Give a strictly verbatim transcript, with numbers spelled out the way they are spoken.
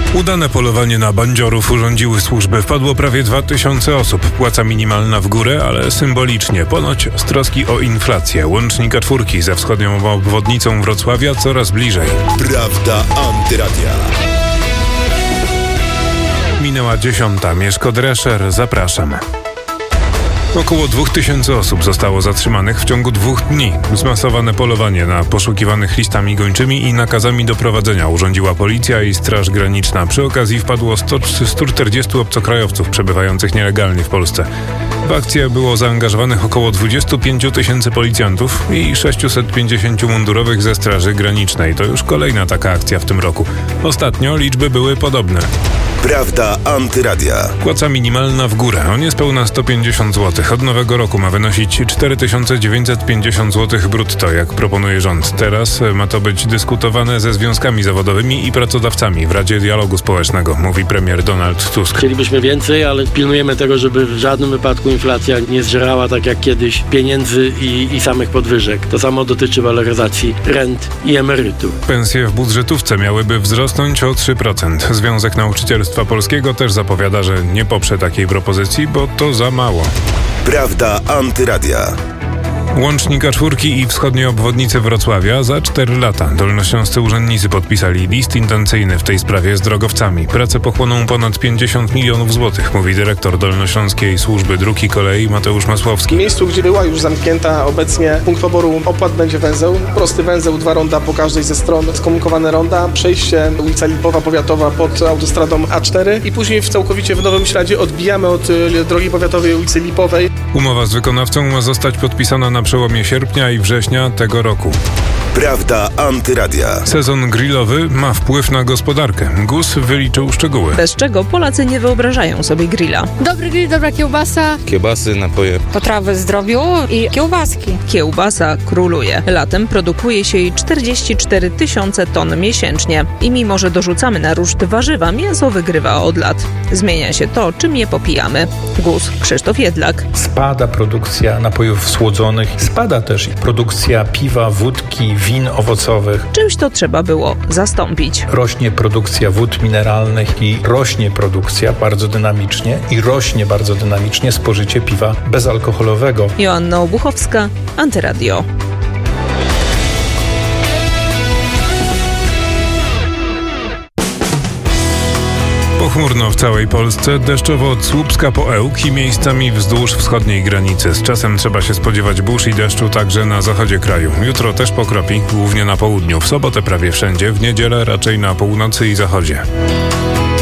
Udane polowanie na bandziorów urządziły służby. Wpadło prawie dwa tysiące osób. Płaca minimalna w górę, ale symbolicznie. Ponoć z troski o inflację. Łącznika czwórki ze wschodnią obwodnicą Wrocławia coraz bliżej. Prawda Antyradia. Minęła dziesiąta. Mieszko Drescher, zapraszam. Około dwóch tysięcy osób zostało zatrzymanych w ciągu dwóch dni. Zmasowane polowanie na poszukiwanych listami gończymi i nakazami doprowadzenia urządziła policja i Straż Graniczna. Przy okazji wpadło sto czterdziestu obcokrajowców przebywających nielegalnie w Polsce. W akcję było zaangażowanych około dwadzieścia pięć tysięcy policjantów i sześćset pięćdziesięciu mundurowych ze Straży Granicznej. To już kolejna taka akcja w tym roku. Ostatnio liczby były podobne. Prawda Antyradia. Płaca minimalna w górę o niespełna sto pięćdziesiąt złotych. Od nowego roku ma wynosić cztery tysiące dziewięćset pięćdziesiąt złotych brutto, jak proponuje rząd. Teraz ma to być dyskutowane ze związkami zawodowymi i pracodawcami w Radzie Dialogu Społecznego, mówi premier Donald Tusk. Chcielibyśmy więcej, ale pilnujemy tego, żeby w żadnym wypadku inflacja nie zżerała tak jak kiedyś pieniędzy i, i samych podwyżek. To samo dotyczy waloryzacji rent i emerytur. Pensje w budżetówce miałyby wzrosnąć o trzy procent. Związek Nauczycielstwa Polskiego też zapowiada, że nie poprze takiej propozycji, bo to za mało. Prawda Antyradia. Łącznika czwórki i wschodniej obwodnicy Wrocławia za cztery lata. Dolnośląscy urzędnicy podpisali list intencyjny w tej sprawie z drogowcami. Prace pochłoną ponad pięćdziesiąt milionów złotych, mówi dyrektor Dolnośląskiej Służby Dróg i Kolei Mateusz Masłowski. W miejscu, gdzie była już zamknięta obecnie punkt poboru opłat, będzie węzeł. Prosty węzeł, dwa ronda po każdej ze stron, skomunikowane ronda, przejście ulica Lipowa Powiatowa pod autostradą A cztery i później w całkowicie w nowym śladzie odbijamy od y, drogi powiatowej ulicy Lipowej. Umowa z wykonawcą ma zostać podpisana na przełomie sierpnia i września tego roku. Prawda Antyradia. Sezon grillowy ma wpływ na gospodarkę. G U S wyliczył szczegóły. Bez czego Polacy nie wyobrażają sobie grilla. Dobry grill, dobra kiełbasa. Kiełbasy, napoje. Potrawy zdrowiu i kiełbaski. Kiełbasa króluje. Latem produkuje się jej czterdzieści cztery tysiące ton miesięcznie. I mimo, że dorzucamy na ruszt warzywa, mięso wygrywa od lat. Zmienia się to, czym je popijamy. G U S Krzysztof Jedlak. Spada produkcja napojów słodzonych. Spada też produkcja piwa, wódki, win owocowych. Czymś to trzeba było zastąpić. Rośnie produkcja wód mineralnych i rośnie produkcja bardzo dynamicznie i rośnie bardzo dynamicznie spożycie piwa bezalkoholowego. Joanna Obuchowska, Antyradio. Pochmurno w całej Polsce, deszczowo od Słupska po Ełk i miejscami wzdłuż wschodniej granicy. Z czasem trzeba się spodziewać burz i deszczu także na zachodzie kraju. Jutro też pokropi, głównie na południu. W sobotę prawie wszędzie, w niedzielę raczej na północy i zachodzie.